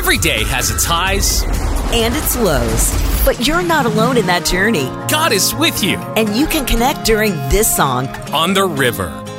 Every day has its highs and its lows. But you're not alone in that journey. God is with you. And you can connect during this song, On the River.